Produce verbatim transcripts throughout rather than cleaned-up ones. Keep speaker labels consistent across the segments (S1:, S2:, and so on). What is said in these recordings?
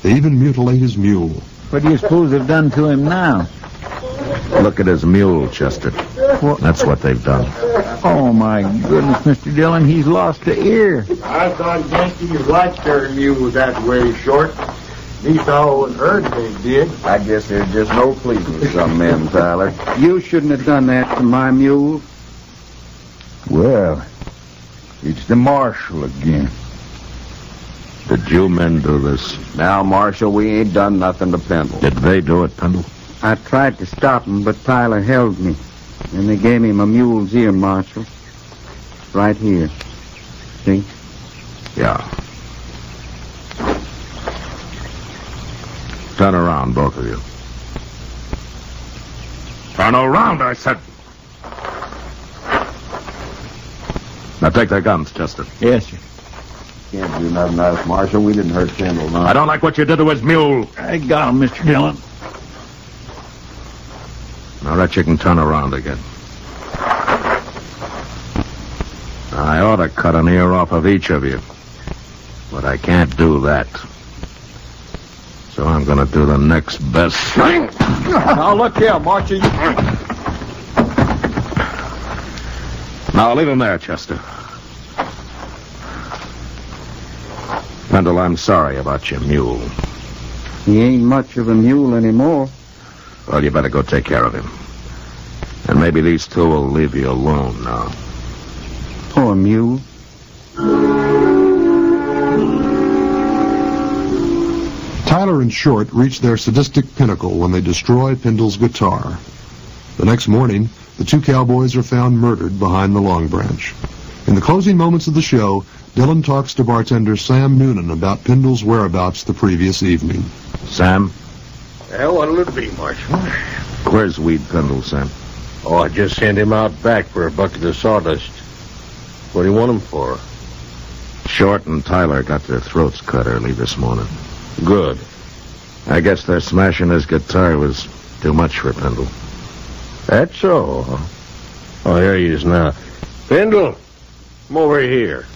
S1: They even mutilate his mule.
S2: What do you suppose they've done to him now?
S3: Look at his mule, Chester.
S2: What?
S3: That's what they've done.
S2: Oh, my goodness, Mister Dillon, he's lost the ear.
S4: I thought Yankees liked their mules that way, Short. At least I always heard they did.
S5: I guess there's just no pleasing some men, Tyler.
S6: You shouldn't have done that to my mule.
S5: Well, it's the marshal again.
S3: Did you men do this?
S5: Now, Marshal, we ain't done nothing to Pendle.
S3: Did they do it, Pendle?
S6: I tried to stop him, but Tyler held me. And they gave me my mule's ear, Marshal. Right here. See?
S3: Yeah. Turn around, both of you. Turn around, I said. Now take their guns, Chester.
S2: Yes, sir.
S5: Can't do nothing else, Marshal. We didn't hurt Pendle, no.
S3: I don't like what you did to his mule.
S2: I got him, Mister Dillon.
S3: All right, you can turn around again. I ought to cut an ear off of each of you. But I can't do that. So I'm going to do the next best thing.
S2: Now, look here, Marshal. You...
S3: Now, leave him there, Chester. Pendle, I'm sorry about your mule.
S6: He ain't much of a mule anymore.
S3: Well, you better go take care of him. And maybe these two will leave you alone now.
S6: Poor mule.
S1: Tyler and Short reach their sadistic pinnacle when they destroy Pendle's guitar. The next morning, the two cowboys are found murdered behind the Long Branch. In the closing moments of the show, Dillon talks to bartender Sam Noonan about Pendle's whereabouts the previous evening.
S3: Sam?
S4: Well, what'll it be, Marshal?
S3: Where's Weed Pendle, Sam?
S4: Oh, I just sent him out back for a bucket of sawdust. What do you want him for?
S3: Short and Tyler got their throats cut early this morning.
S4: Good.
S3: I guess their smashing his guitar was too much for Pendle.
S4: That's so, huh? Oh, here he is now. Pendle, come over here.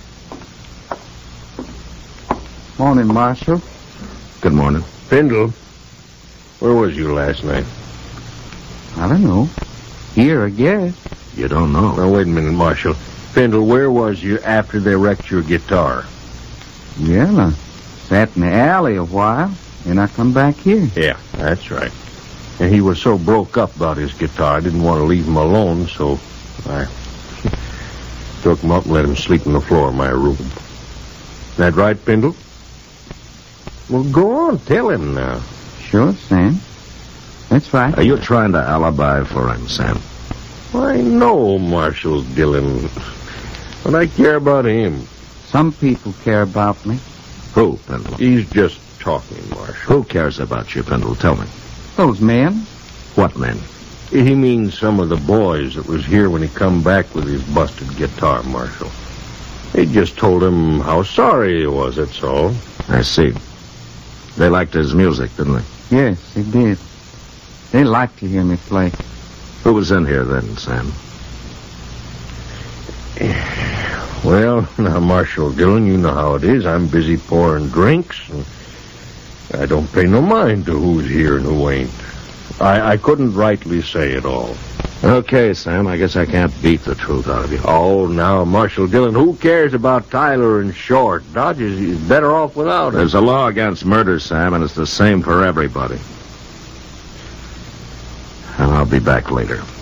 S6: Morning, Marshal.
S3: Good morning.
S4: Pendle, where was you last night?
S6: I don't know. Here, I guess.
S3: You don't know?
S4: Now, wait a minute, Marshal. Pendle, where was you after they wrecked your guitar?
S6: Well, I sat in the alley a while, and I come back here.
S4: Yeah, that's right. And he was so broke up about his guitar, I didn't want to leave him alone, so I took him up and let him sleep on the floor of my room. That right, Pendle? Well, go on, tell him now.
S6: Sure, Sam. That's right.
S3: Are you trying to alibi for him, Sam?
S4: I know Marshal Dillon, but I care about him.
S6: Some people care about me.
S3: Who, Pendle?
S4: He's just talking, Marshal.
S3: Who cares about you, Pendle? Tell me.
S6: Those men.
S3: What men?
S4: He means some of the boys that was here when he come back with his busted guitar, Marshal. He just told him how sorry he was, that's all.
S3: I see. They liked his music, didn't they?
S6: Yes, they did. They liked to hear me play.
S3: Who was in here then, Sam?
S4: Well, now, Marshal Dillon, you know how it is. I'm busy pouring drinks, and I don't pay no mind to who's here and who ain't. I, I couldn't rightly say it all.
S3: Okay, Sam, I guess I can't beat the truth out of you.
S4: Oh, now, Marshal Dillon, who cares about Tyler and Short? Dodges is better off without him.
S3: There's a law against murder, Sam, and it's the same for everybody. And I'll be back later.